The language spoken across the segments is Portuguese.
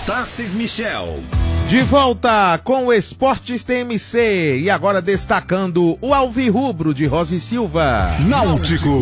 Tarcís Michel. De volta com o Esportes TMC e agora destacando o alvirrubro de Rosa Silva. Náutico.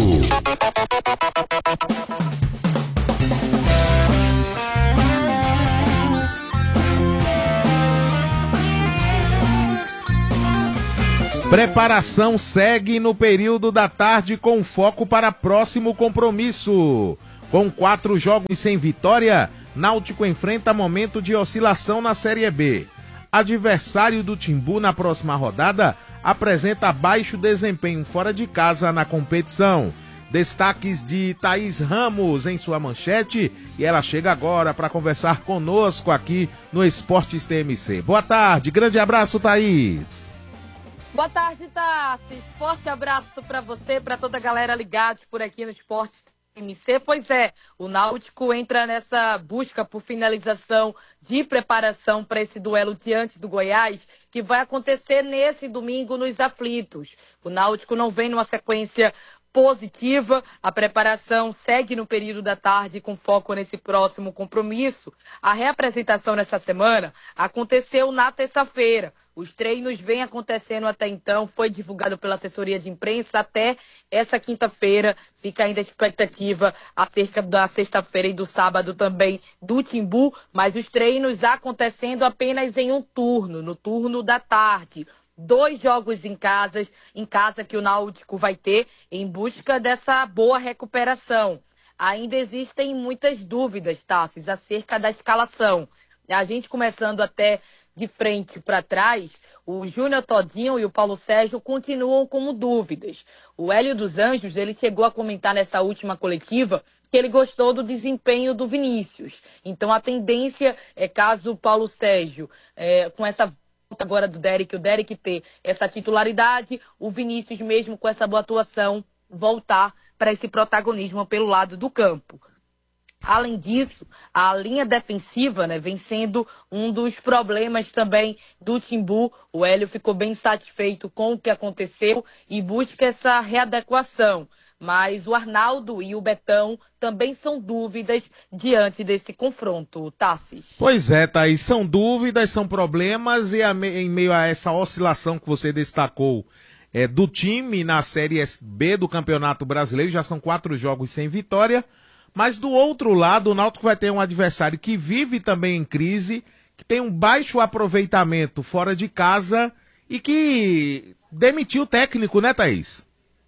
Preparação segue no período da tarde com foco para próximo compromisso. Com 4 jogos sem vitória, Náutico enfrenta momento de oscilação na Série B. Adversário do Timbu na próxima rodada apresenta baixo desempenho fora de casa na competição. Destaques de Thaís Ramos em sua manchete e ela chega agora para conversar conosco aqui no Esportes TMC. Boa tarde, grande abraço, Thaís. Boa tarde, Tassi. Forte abraço para você, para toda a galera ligada por aqui no Esporte TMC. Pois é, o Náutico entra nessa busca por finalização de preparação para esse duelo diante do Goiás, que vai acontecer nesse domingo nos Aflitos. O Náutico não vem numa sequência positiva, a preparação segue no período da tarde com foco nesse próximo compromisso. A reapresentação nessa semana aconteceu na terça-feira. Os treinos vêm acontecendo até então, foi divulgado pela assessoria de imprensa até essa quinta-feira. Fica ainda a expectativa acerca da sexta-feira e do sábado também do Timbu, mas os treinos acontecendo apenas em um turno, no turno da tarde. 2 jogos em casa que o Náutico vai ter em busca dessa boa recuperação. Ainda existem muitas dúvidas, Tassis, acerca da escalação. A gente começando até de frente para trás, o Júnior Todinho e o Paulo Sérgio continuam como dúvidas. O Hélio dos Anjos, ele chegou a comentar nessa última coletiva que ele gostou do desempenho do Vinícius. Então a tendência é, caso o Paulo Sérgio, com essa volta agora do Derek, o Derek ter essa titularidade, o Vinícius mesmo com essa boa atuação, voltar para esse protagonismo pelo lado do campo. Além disso, a linha defensiva, vem sendo um dos problemas também do Timbu. O Hélio ficou bem satisfeito com o que aconteceu e busca essa readequação. Mas o Arnaldo e o Betão também são dúvidas diante desse confronto, Tassis. Pois é, Thaís, são dúvidas, são problemas e em meio a essa oscilação que você destacou do time na Série B do Campeonato Brasileiro, já são 4 jogos sem vitória. Mas do outro lado, o Náutico vai ter um adversário que vive também em crise, que tem um baixo aproveitamento fora de casa e que demitiu o técnico, né, Thaís?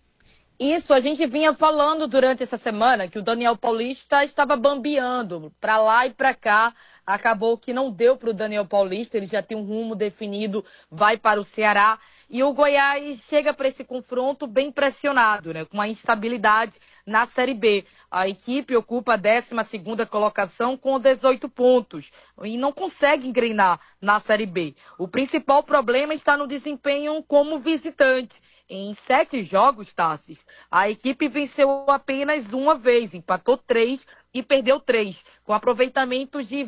Isso, a gente vinha falando durante essa semana que o Daniel Paulista estava bambeando para lá e para cá. Acabou que não deu para o Daniel Paulista, ele já tem um rumo definido, vai para o Ceará. E o Goiás chega para esse confronto bem pressionado, com uma instabilidade na Série B. A equipe ocupa a 12ª colocação com 18 pontos e não consegue engrenar na Série B. O principal problema está no desempenho como visitante. Em 7 jogos, Tassis, a equipe venceu apenas uma vez, empatou 3 e perdeu 3, com aproveitamento de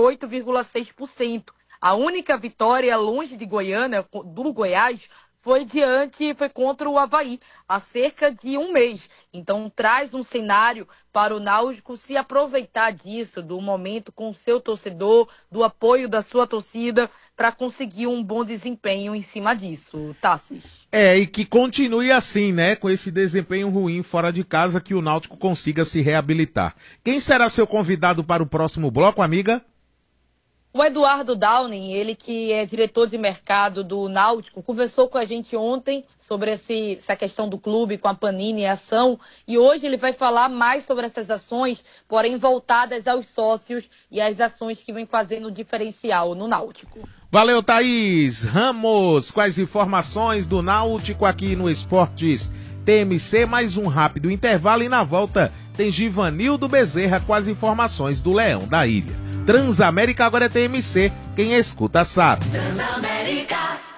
28,6%. A única vitória longe de Goiânia, do Goiás, foi contra o Avaí, há cerca de um mês. Então traz um cenário para o Náutico se aproveitar disso, do momento com o seu torcedor, do apoio da sua torcida, para conseguir um bom desempenho em cima disso, Tassis. E que continue assim, com esse desempenho ruim fora de casa, que o Náutico consiga se reabilitar. Quem será seu convidado para o próximo bloco, amiga? O Eduardo Downing, ele que é diretor de mercado do Náutico, conversou com a gente ontem sobre essa questão do clube com a Panini e a ação, e hoje ele vai falar mais sobre essas ações, porém voltadas aos sócios e às ações que vem fazendo diferencial no Náutico. Valeu, Thaís Ramos, com as informações do Náutico aqui no Esportes TMC. Mais um rápido intervalo e na volta tem Givanildo Bezerra com as informações do Leão da Ilha. Transamérica agora é TMC, quem escuta sabe. Transamérica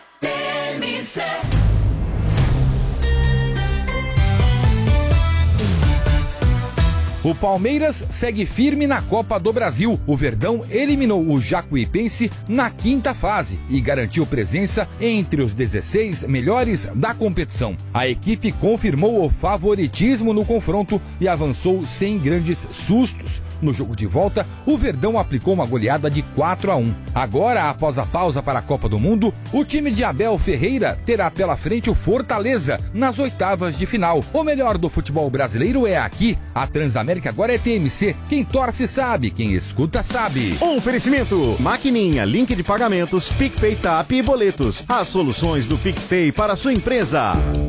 TMC. O Palmeiras segue firme na Copa do Brasil. O Verdão eliminou o Jacuipense na 5ª fase e garantiu presença entre os 16 melhores da competição. A equipe confirmou o favoritismo no confronto e avançou sem grandes sustos. No jogo de volta, o Verdão aplicou uma goleada de 4-1. Agora, após a pausa para a Copa do Mundo, o time de Abel Ferreira terá pela frente o Fortaleza nas oitavas de final. O melhor do futebol brasileiro é aqui. A Transamérica agora é TMC. Quem torce sabe, quem escuta sabe. Oferecimento: Maquininha, link de pagamentos, PicPay, TAP e boletos. As soluções do PicPay para a sua empresa.